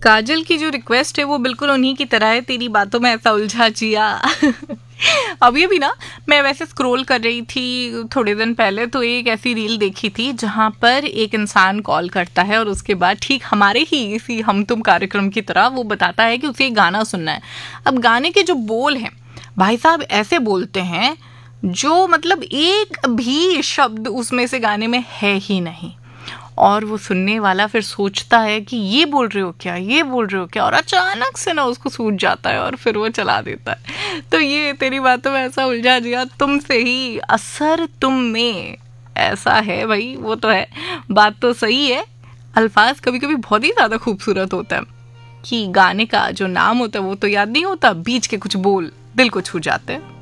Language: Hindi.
काजल की जो रिक्वेस्ट है वो बिल्कुल उन्हीं की तरह है, तेरी बातों में ऐसा उलझा जिया। अभी भी ना मैं वैसे स्क्रॉल कर रही थी थोड़े दिन पहले, तो एक ऐसी रील देखी थी जहाँ पर एक इंसान कॉल करता है और उसके बाद ठीक हमारे ही इसी हम तुम कार्यक्रम की तरह वो बताता है कि उसे एक गाना सुनना है। अब गाने के जो बोल हैं भाई साहब ऐसे बोलते हैं जो मतलब एक भी शब्द उसमें से गाने में है ही नहीं, और वो सुनने वाला फिर सोचता है कि ये बोल रहे हो क्या, ये बोल रहे हो क्या, और अचानक से ना उसको सूझ जाता है और फिर वो चला देता है। तो ये तेरी बातों में ऐसा उलझा जिया तुमसे ही असर तुम में ऐसा है भाई, वो तो है, बात तो सही है। अल्फाज कभी कभी बहुत ही ज़्यादा खूबसूरत होता है कि गाने का जो नाम होता है वो तो याद नहीं होता, बीच के कुछ बोल दिल को छू जाते हैं।